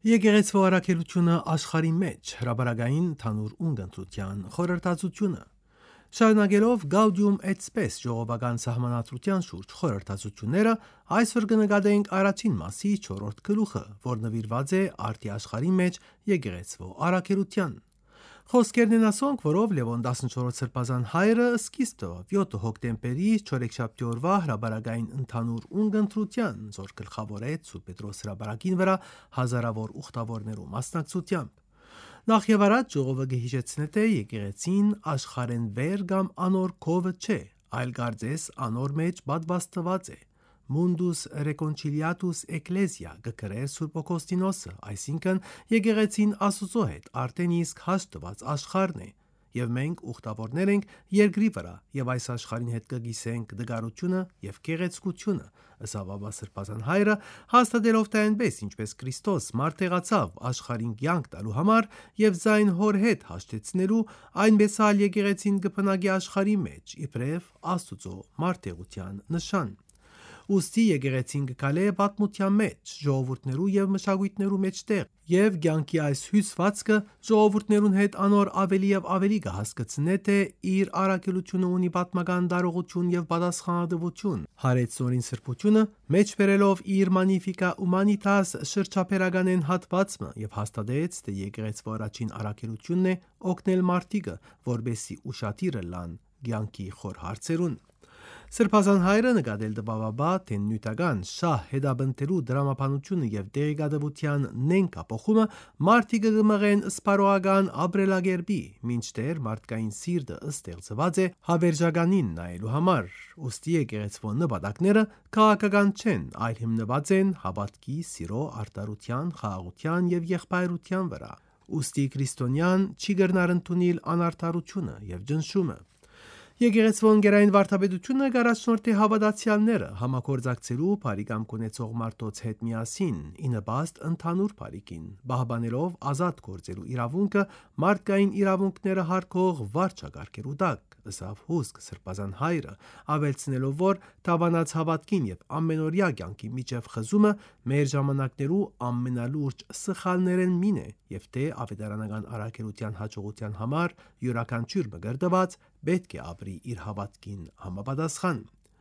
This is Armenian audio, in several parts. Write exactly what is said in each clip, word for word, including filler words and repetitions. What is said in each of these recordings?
Եկեղեցու առաքելությունը աշխարհի մեջ հրաբարագային ընդհանուր ունգընտրության խորհրդածությունը շարունակելով Gaudium et Spes ժողովական սահմանադրության շուրջ խորհրդածությունները, այսօր կնկատենք առաջին մասի չորրորդ գլուխը, որ նվիրված է արդի աշխարհի մեջ եկեղեցու առաքելության։ Խոսքերն են ասոնք, որով Լևոն տասնչորրորդ սրբազան հայրը սկիզբ տվավ յոթ հոկտեմբերի չորեքշաբթի օրվա հրաբարագային ընդհանուր ունգընտրության, որ գլխավոր է Սուրբ Պետրոս հրաբարակին վրա հազարավոր ուխտավորներու մասնակցությամբ։ Նախ եւ առաջ ժողովը կհիշեցնե թե եկեղեցին աշխարհեն վեր կամ անոր քովը չէ, այլ կարծես անոր մեջ պատվաստված է։ Mundus reconciliatus ecclesia գկրեր Սուրբ Օգոստինոսը, այսինքն եկեղեցին Աստծո հետ արդեն իսկ հաշտված աշխարհն է, եւ մենք ուխտավորներ ենք երկրի վրա, եւ այս աշխարհին հետ կգիսենք դգարությունը եւ գեղեցկությունը, ըստ Աբա Սրբազան հայրը, հաստատելով թե այնպես ինչպես Քրիստոս մարտեղացավ աշխարհին կյանք տալու համար եւ զայն հոր հետ հաշտեցնելու, այնպես ալ եկեղեցին կփնագի աշխարհի մեջ իբրև Աստծո մարտեղության նշան։ Ուստի եկեղեցին կգալե պատմության մեջ, ժողովուրդներու եւ մշակույթներու մեջտեղ, եւ կյանքի այս հյուսվածքը ժողովուրդներուն հետ անոր ավելի եւ ավելի կհասկացնե թե իր առաքելությունը ունի պատմական դարողություն եւ պատասխանատվություն։ Հարեցորին սրբությունը մեջ բերելով իր Magnificat Humanitas շրջափերականեն հատվածը եւ հաստատեց, թե եկեղեցու առաջին առաքելությունն է օգնել մարդիկը, որբեսի ուշադիր լան կյանքի խոր հարցերուն։ Սրբազան հայրը նկատել դպավաբա, թե նյութական շահ հետաբնտելու դրամապանությունը եւ դեղեկատվության նենկապոխումը մարդիկը կմղեն սպարողական ապրելակերպի, մինչդեռ մարդկային սիրտը ստեղծված է հավերժականին նայելու համար։ Ուստի եկեղեցու նպատակները քաղաքական չեն, այլ հիմնված են հավատքի, սիրո, արդարության, խաղաղության եւ եղբայրության վրա։ Ուստի քրիստոնյան չի կրնար ընդունել անարդարությունը եւ ջնշումը։ Եկեղեցու ընկերային վարդապետությունը կառաջնորդի հավատացյալները համագործակցելու բարիկամ կունեցող մարդոց հետ միասին, ի նպաստ ընդհանուր բարիկին, պահպանելով ազատ գործելու իրավունքը մարդկային իրավունքները հարգող վարչակարգերու տակ, ըստ հուսք Սրբազան հայրը, ավելցնելով, որ թավանած հավատքին եւ ամենօրյա կյանքի միջև խզումը մեր ժամանակներու ամենալուրջ սխալներեն մին է, եւ թե ավետարանական առաքելության հաջողության համար յուրաքանչյուր մգրտված պետք է ապրի իր հավատքին համապատասխան։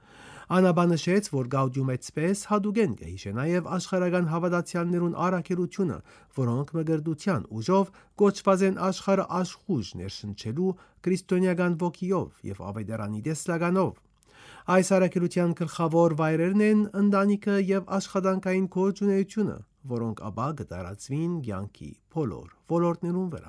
Անաբանշեց, որ Gaudium et Spes հադուգեն կհիշե նաև աշխարհական հավատացյալներուն առաքելությունը, որոնք մգրդության ուժով կոչված են աշխարհը աշխուժ ներշնչելու քրիստոնեական ոգիով եւ ավետարանի տեսլականով։ Այս առաքելության գլխավոր վայրերն են ընտանիքը եւ աշխատանքային գործունեությունը, որոնք ապա կտարածվին կյանքի բոլոր ոլորտներուն վրա։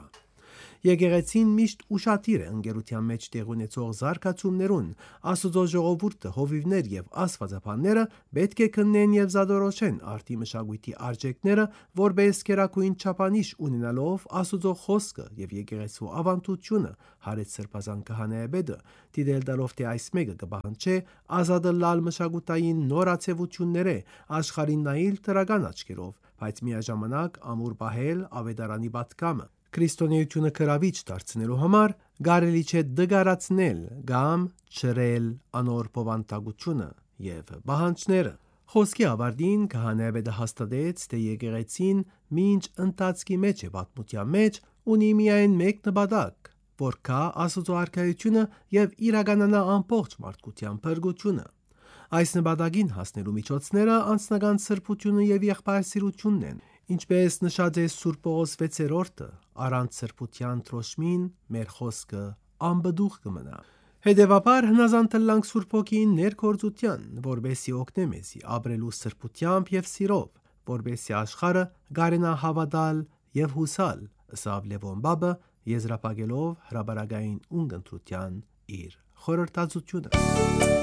Եկեղեցին միշտ ուշադիր է ընկերության մեջ տեղ ունեցող զարգացումներուն, Աստծո ժողովուրդը, հովիվներ եւ աստվածապանները պետք է քննեն եւ զադորոշեն արդի մշակույթի արժեքները, որպես կերակույն չափանիշ ունենալով Աստծո խոսքը եւ եկեղեցու ավանդությունը, հարեց Սրբազան քահանայապետը, դիտել տալով թե այս մեկը կբահանջե ազատը լալ մշակութային նորացեվությունները աշխարհին նայել դրական աչքերով, բայց միաժամանակ ամուր պահել ավետարանի պատկամը։ Քրիստոնեությունը կրավիչ դարձնելու համար կարելի չէ դգարացնել կամ չրել անոր բովանդակությունը եւ բանջները։ Խոսքի ավարտին քահանայապետը հաստատեց, թե եկեղեցին մինչ ընթացքի մեջ է պատմության մեջ ունի միայն մեկ նպատակ, որ կա Աստծո արքայությունը եւ իրականանա ամբողջ մարդկության փրկությունը։ Այս նպատակին հասնելու միջոցները անձնական սրբությունը եւ եղբայրսիրությունն են, ինչպես նշած է Սուրբ Պողոս վեցերորդը, առանց սրբության թրոշմին մեր խոսքը անբդուղ կմնա։ Հետևաբար հնազանդ լանք Սուրբ Հոգին ներգործության, որբեսի օգնե մեզի ապրելու սրբությամբ եւ սիրով, որբեսի աշխարհը գարենա հավատալ եւ հուսալ, ըստ Լևոն Բաբը, եզրափակելով հրաբարագային ունգընտրության իր խորհրդածությունը։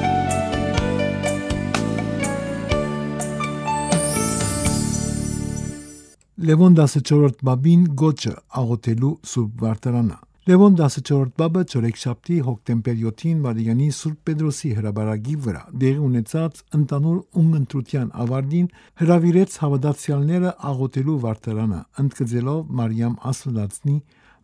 Լևոն տասնչորրորդ բաբին գոչը աղոթելու Սուրբ Վարդարանը։ Լևոն տասնչորրորդ բաբը չորեքշաբթի հոկտեմբեր յոթին Մարիյանի Սուրբ Պետրոսի հրաբարակի վրա դեղի ունեցած ընդանուր ունգընտրության ավարտին հրավիրեց հավատացյալները աղոթելու Վարդարանը, ընդգծելով Մարիամ Աստվածածնի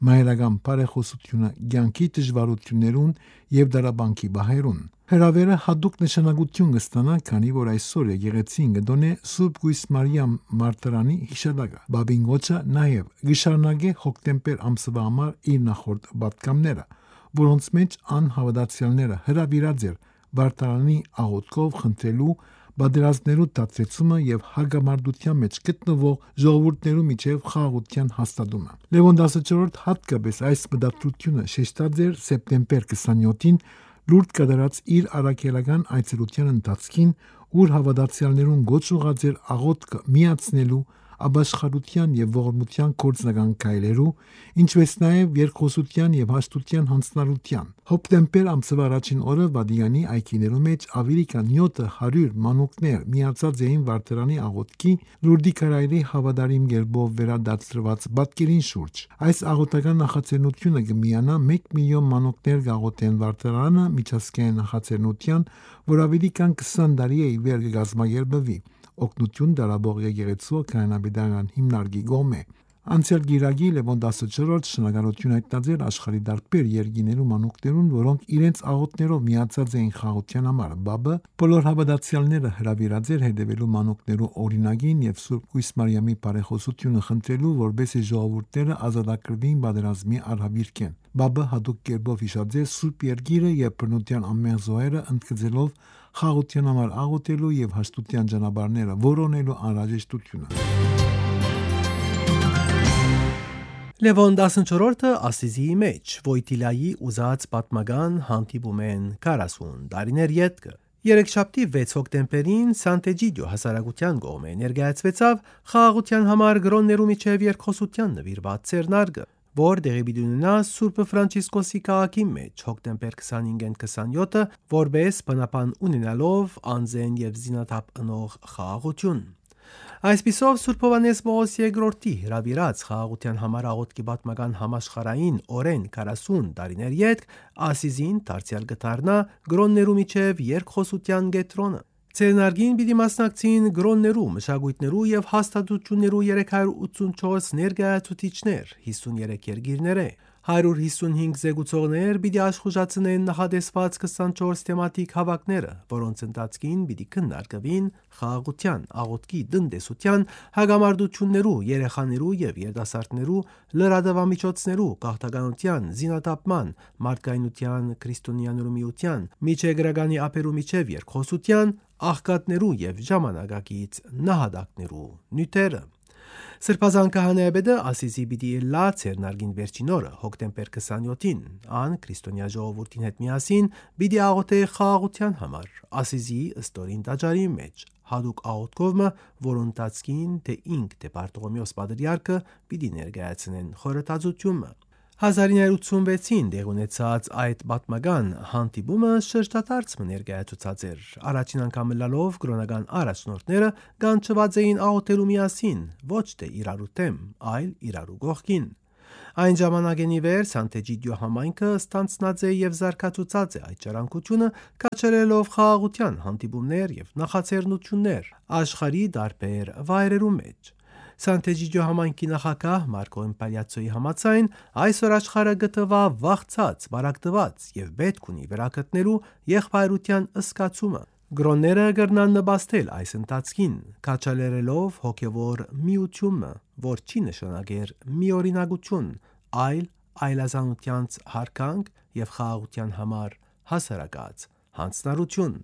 մայրական բարեխոսությունը ցանկի դժվարություններուն եւ դարաբանկի բահերուն։ Հրավերը հadoop նշանակություն կստանա, քանի որ այսօր եկեղեցին կդոնե Սուրբ Գույս Մարիամ Մարտիրանի հիշատակը։ Բաբին Գոչը նաև գշարնագե հոկտեմբեր ամսվա համար իր նախորդ պատգամները, որոնց մեջ անհավատացյալները հրավիրած էր Վարդարանի աղոթքով խնդրելու բادرազներու դատեցումը եւ հագամարտության մեջ գտնվող ժողովուրդներու միջև խաղաղության հաստատումը։ Լևոն տասնչորրորդ հատկապես այս մտադրությունը շեշտած էր սեպտեմբեր քսաներկուսին լուրջ կատարած իր առաքելական այցելության ընթացքին, ուր հավատացյալներուն գոչ ուղղած էր աղոթքը միացնելու ապաշխարության եւ ողորմության կորցնական քայլերու, ինչպես նաեւ երկխոսության եւ հաշտության հանձնարարության։ Հոկտեմբեր ամսվա առաջին օրը Վադիանի այգիներու մեջ ավելի քան յոթ հարյուր մանուկներ միացած էին Վարդարանի աղոթքի լուրդի քարայրի հավատարիմ գերբով վերադարձված պատկերին շուրջ։ Այս աղոթական նախաձեռնությունը կմիանա մեկ միլիոն մանուկներ գաղոթեն Վարդարանը միջազգային նախաձեռնության, որ ավելի քան քսան տարի է վեր կգազմագերբվի օգնություն դարաբող եկեղեցու կանոնաբեդական հիմնարկի գոմե։ Անցյալ գիրագի Լևոն տասնչորրորդ շնորհակալություն հայտնած էր աշխարհի տարբեր երկիներու մանուկներուն, որոնք իրենց աղոթներով միացած էին խաղաղության համար։ Բաբը բոլոր հավատացյալները հրավիրած էր հետևելու մանուկներու օրինագին եւ Սուրբ Գույս Մարիամի բարեխոսությունը խնդրելու, որբեսի ժողովուրդները ազատագրվին պատերազմի արհավիրքեն։ Բաբը հadoop կերպով հիշած էր Սուրբ Երգիրը եւ բնության ամեն զոհերը ընդգծելով խաղաղության համար աղոթելու եւ հաշտության ճանապարհները որոնելու անհրաժեշտությունը։ Լևոն տասնչորրորդը Ասիզիի մեջ Վոյտիլայի ուզած պատմական հանդիպում են քառասուն տարիներ ետքը։ Երեքշաբթի վեց հոկտեմբերին Սանտեջիդիո հասարակության կողմէ ներկայացվեցավ խաղաղության համար գրոններու միջև երկխոսության նվիրված ցերնարգը, որ դեղի պիտի ունենա Սուրբ Ֆրանցիսկոսի քաղաքի մեջ հոկտեմբեր քսանհինգին քսանյոթը, որպես բնապան ունենալով անձեն եւ զինաթափ ընող խաղաղություն։ Այսպիսով Սուրբ Հովհաննես Պողոս երկրորդի հրավիրած խաղաղության համար աղոթքի պատմական համաշխարհային օրեն քառասուն տարիներ յետք Ասիզին դարձյալ կդառնա գրոններու միջև երկխոսության կենտրոնը։ Ցերնարգին պիտի մասնակցին գրոններու, մշակույթներու եւ հաստատություններու երեք հարյուր ութսունչորս ներկայացուցիչներ, հիսուներեք երկիրները, հարյուր հիսունհինգ զեկուցողներ պիտի աշխուժացնեն նախատեսված քսանչորս թեմատիկ հավաքները, որոնց ընթացքին պիտի քննարկվին խաղաղության, աղոթքի, տնտեսության, հագամարտություններու, երեխաներու եւ երիտասարդներու, լրատվամիջոցներու, գաղթականության, զինաթափման, մարդկայնության, քրիստոնյաներու միության, միջեգրագանի ափերու միջև երկխոսության, աղքատներու եւ ժամանակակից նահատակներու նյութերը։ Սրբազան քահանայապետը Ասիզի պիտի լա ցերնարգին վերջին օրը հոկտեմբեր քսանյոթին ան քրիստոնյա ժողովրդին հետ միասին պիտի աղոթե խաղաղության համար Ասիզի ըստորին տաճարի մեջ հadoop աղոթքովը, որոնց տածքին թե ինք թե Բարտողոմեոս պատրիարքը պիտի ներկայացնեն խորհրդածությունը։ հազար ինը հարյուր ութսունվեցին դեղ ունեցած այդ պատմական հանդիպումը շրջադարձ ներկայացուցած էր։ Առաջին անգամ լալով կրոնական առաջնորդները կանչված էին աղոթելու միասին, ոչ թե իրարու դեմ, այլ իրարու կողքին։ Այն ժամանակենի վեր Սանտեջիդիո համայնքը ստանցնած է եւ զարգացուցած է այդ ճարանկությունը, կաչելելով խաղաղության հանդիպումներ եւ նախաձեռնություններ աշխարհի տարբեր վայրերու մեջ։ Սանտեջիդիո համայնքի նախագահ Մարկո Էմպալիացոյի համաձայն այսօր աշխարհը գտվա վախծած, բարակտված եւ պետք ունի վերակտնելու եղբայրության ըսկացումը։ Գրոնները կրնան նպաստել այս ընթացքին, կաչալերելով հոգևոր միությունը, որ չի նշանակեր միօրինակություն, այլ այլազանության հարկանք եւ խաղաղության համար հասարակած հանձնարարություն։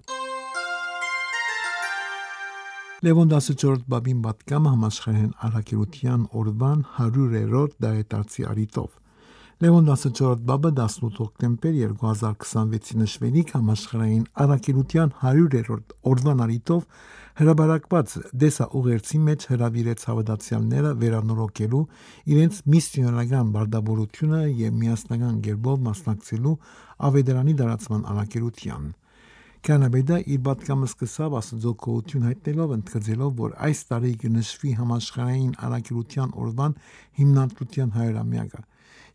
Լևոն տասնչորրորդ բաբին պատգամը համաշխարհային առաքելության օրվան հարյուրերորդ դարետարցի արիտով։ Լևոն տասնչորրորդ բաբը տասնութ հոկտեմբեր երկու հազար քսանվեցի նշվելիք համաշխարհային առաքելության հարյուրերորդ օրվան արիտով հրաբարակված դեսաուղերձի մեջ հրավիրեց հավատացյալները վերանորոգելու իրենց միսիոներական բարդավորությունը եւ միասնական գերբով մասնակցելու ավետարանի դարացման առաքելության։ Կանաբեդա իր պատգամը սկսավ Աստծո գոհություն հայտնելով, ընդգծելով, որ այս տարի կնշվի համաշխարհային առաքելության օրվան հիմնադրության հարյուրամյակը։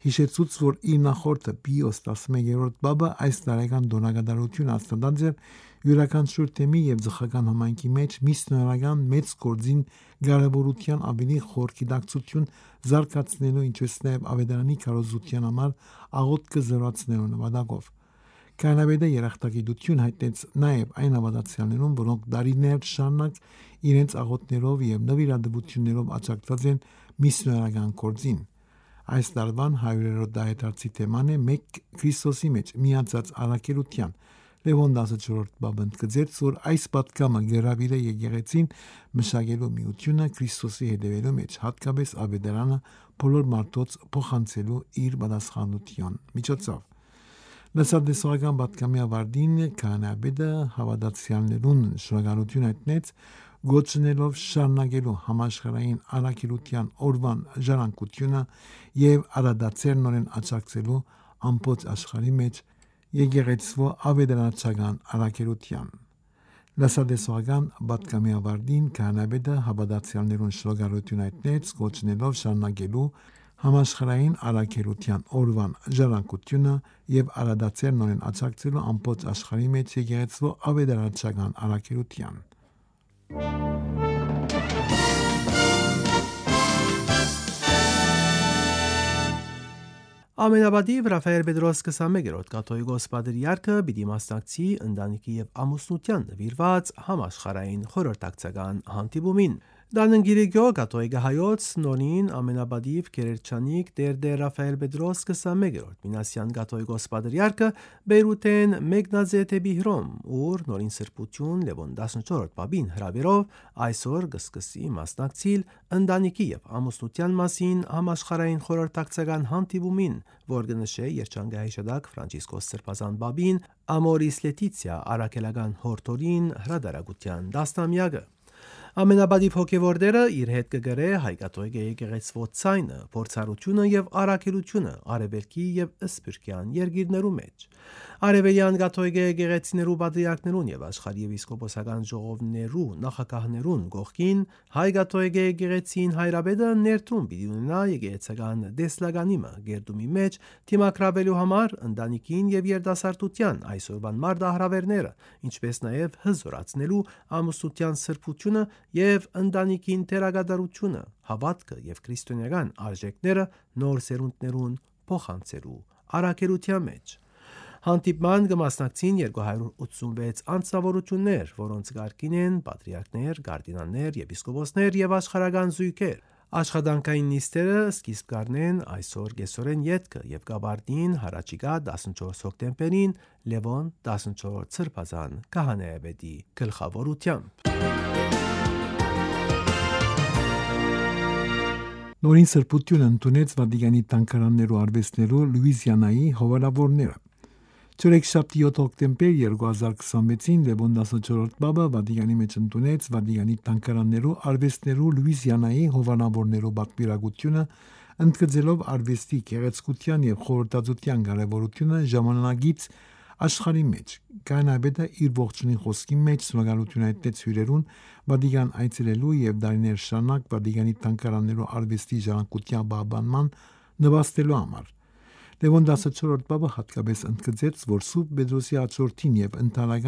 հիշեցուց, որ իր նախորդը Պիոս տասնմեկերորդ Բաբը այս տարեկան դոնագադարություն հաստատած էր յուրաքանչյուր թեմի եւ ծխական համայնքի մեջ միստորական մեծ գործին կարևորության ավելի խոր գիտակցություն զարգացնելու, ինչպես նաեւ ավետարանի քարոզության համար աղոթքը զորացնելու նպատակով։ Կանաբեդը երախտագիտություն հայտնեց նաև այն հավատացյալներուն, որոնք դարիներ շարունակ իրենց աղոթներով եւ նվիրատվություններով աջակցված են միսիոներական գործին։ Այս տարվան հարյուրերորդ դահետարցի թեման է մեկ Քրիստոսի մեջ միացած առաքելության։ Լևոն տասնչորրորդ Բաբն գծեց, որ այս պատգամը գերավիր է եկեղեցին մշակելու միությունը Քրիստոսի հետևելու մեջ, հատկապես ավետարանը բոլոր մարդոց փոխանցելու իր պատասխանատվության միջոցով։ Լսարդեսորական պատգամի ավարտին քահանայապետը հավատացյալներուն շնորհակալություն հայտնեց, գոչնելով շարունակելու համաշխարհային առաքելության օրվան ժառանգությունը եւ արադացերնորեն աջակցելու ամբողջ աշխարհի մեջ եկեղեցու ավետարանչական առաքելության։ Լսարդեսորական պատգամի ավարտին քահանայապետը հավատացյալներուն շնորհակալություն հայտնեց, գոչնելով շարունակելու համաշխարհային առաքելության օրվան ժառանգությունը եւ արադացերնորեն աջակցելու ամբողջ աշխարհի մեջ եկեղեցու ավետարանչական առաքելության։ Ամենաբադիվ Ռաֆայել Պետրոս քսանմեկերորդ կաթողիկոս պատրիարքը պիտի մասնակցի ընտանիքի եւ ամուսնության նվիրված համաշխարհային խորհրդակցական հանդիպումին։ Դանընգիրիկյո կաթողիկե հայոց նորին ամենաբադիվ գերերջանիկ Տեր Ռաֆայել Պետրոս քսանմեկերորդ Մինասյան կաթողիկոս պատրիարքը Բեյրութեն մեկնած է դեպի Հռոմ, ուր նորին սրբություն Լևոն տասնչորրորդ Պապին հրավերով այսօր կսկսի մասնակցիլ ընտանիքի եւ ամուսնության մասին համաշխարհային խորհրդակցական հանդիպումին, որ կնշե երջանկահիշադակ Ֆրանցիսկոս Սրբազան Պապին Ամորիս Լետիցիա առաքելական հորդորին հրադարագության դասնամյակը։ Ամենաբադիվ հոգևորդերը իր հետ կգրե հայկաթողիկե եկեղեցվո ցայնը, փորձառությունը եւ առաքելությունը արևելքի եւ սփյուռքյան երկիրներու մեջ։ Արևելյան կաթողիկե եկեղեցիներու պատրիարքներուն եւ աշխարհի եպիսկոպոսական ժողովներու նախագահներուն գողքին հայ կաթողիկե եկեղեցին հայրաբեդը ներդրում պիտի ունենա եկեղեցական դեսլագանիմը գերդումի մեջ թիմակրավելու համար ընտանիքին եւ երիտասարդության այսօրվան մարտահրավերները, ինչպես նաեւ հզորացնելու ամուսնության սրբությունը եւ ընտանիքին թերագադարությունը, հավատքը եւ քրիստոնեական արժեքները նոր սերունդներուն փոխանցելու առաքելության մեջ։ Հանդիպման կմասնակցին երկու հարյուր ութսունվեց անձնավորություններ, որոնց կարգին են պատրիարքներ, կարդինալներ, եպիսկոպոսներ եւ աշխարհական զույգեր։ Աշխատանքային նիստերը սկիզբ կառնեն այսօր կեսօրեն ետքը եւ կաբարդին հարաճիգա տասնչորս հոկտեմբերին Լևոն տասնչորրորդ Սրբազան քահանայապետի գլխավորությամբ։ Նորին սրբություն ընդունեց Վատիկանի տանկարաններու արվեստներու Լուիզիանայի հովանավորները։ Չորեքշաբթի յոթ հոկտեմբեր երկու հազար քսանվեցին Լևոն տասնչորրորդ Պապը Վատիկանի մեջ ընդունեց Վատիկանի տանկարաններու արվեստներու Լուիզիանայի հովանավորներու պատվիրակությունը, ընդգծելով արվեստի գեղեցկության եւ խորհրդածության կարեւորությունը ժամանակից աշխարհի մեջ։ Կանաբեդը իր ողջունի խոսքի մեջ շնորհակալություն հայտնեց հյուրերուն Վատիկան այցելելու եւ դարիներ շարունակ Վատիկանի տանկարաններու արվեստի ժառանգության պահպանման նվաստելու համար։ Լևոն տասնչորրորդ Պապը հատկապես ընդգծեց, որ Սուրբ Պետրոսի աջորդին եւ ընդհանրական